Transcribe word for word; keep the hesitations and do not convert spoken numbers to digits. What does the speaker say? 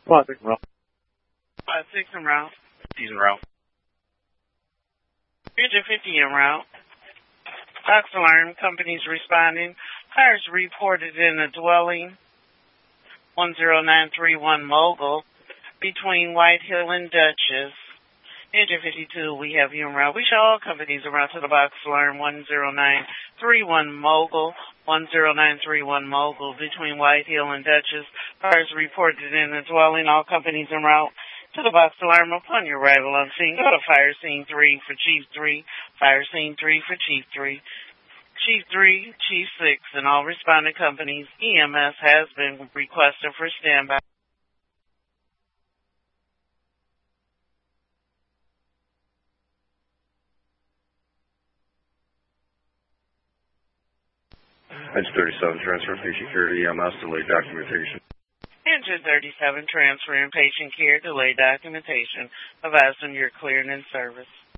Five, six, and route. Five, six, en route. He's en route. Engine fifty en route. Box alarm, companies responding. Fires reported in a dwelling, one zero nine three one Mogul, between White Hill and Dutchess. Engine fifty-two, we have you en route. We show all companies en route to the box alarm, one zero nine three one Mogul, one zero nine three one Mogul, between White Hill and Dutchess. Fires reported in a dwelling, all companies en route to the box alarm. Upon your arrival on scene, go to fire scene three for Chief three, fire scene three for Chief three, Chief three, Chief six, and all responding companies. E M S has been requested for standby. Engine thirty-seven, transfer patient care to E M S, delayed documentation. Engine thirty-seven, transferring patient care, delayed documentation. Advise when you're cleared in service.